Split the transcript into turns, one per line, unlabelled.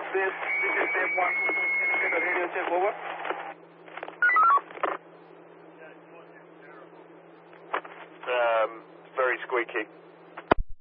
This is Dave 1. Can the radio check over?
Very squeaky.